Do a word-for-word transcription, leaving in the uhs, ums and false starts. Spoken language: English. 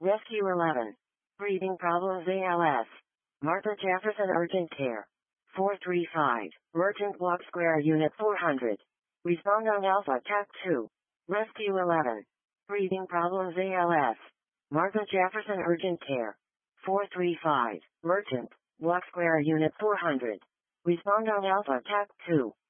Rescue eleven. Breathing problems A L S. Martha Jefferson Urgent Care. four three five. Merchant Block Square Unit four hundred. Respond on Alpha T A C two. Rescue eleven. Breathing problems A L S. Martha Jefferson Urgent Care. four three five. Merchant Block Square Unit four hundred. Respond on Alpha T A C two.